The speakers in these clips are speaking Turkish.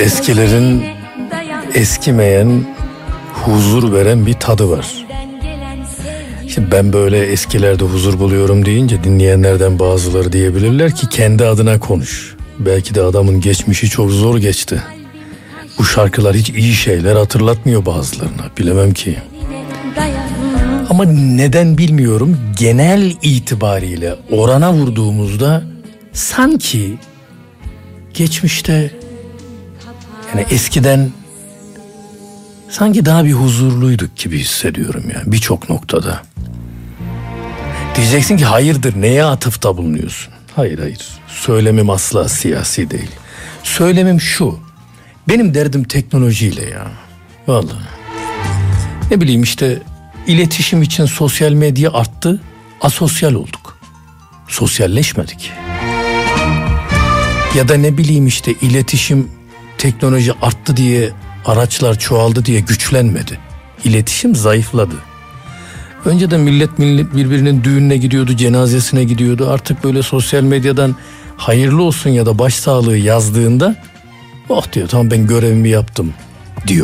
Eskilerin eskimeyen, huzur veren bir tadı var. Şimdi ben böyle eskilerde huzur buluyorum deyince dinleyenlerden bazıları diyebilirler ki kendi adına konuş. Belki de adamın geçmişi çok zor geçti. Bu şarkılar hiç iyi şeyler hatırlatmıyor bazılarına, bilemem ki. Ama neden bilmiyorum, genel itibariyle orana vurduğumuzda sanki geçmişte, yani eskiden sanki daha bir huzurluyduk gibi hissediyorum yani birçok noktada. Diyeceksin ki hayırdır, neye atıfta bulunuyorsun? Hayır. Söylemim asla siyasi değil. Söylemim şu. Benim derdim teknolojiyle ya. Vallahi. Ne bileyim işte iletişim için sosyal medya arttı. Asosyal olduk. Sosyalleşmedik. Ya da ne bileyim işte iletişim, teknoloji arttı diye, araçlar çoğaldı diye güçlenmedi. İletişim zayıfladı. Önceden millet birbirinin düğününe gidiyordu, cenazesine gidiyordu. Artık böyle sosyal medyadan hayırlı olsun ya da başsağlığı yazdığında oh diyor, tamam ben görevimi yaptım diyor.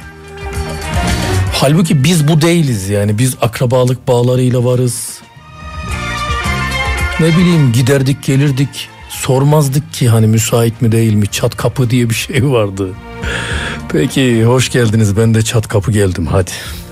Halbuki biz bu değiliz yani. Biz akrabalık bağlarıyla varız. Ne bileyim giderdik gelirdik. Sormazdık ki hani müsait mi değil mi, çat kapı diye bir şey vardı. Peki hoş geldiniz, ben de çat kapı geldim hadi.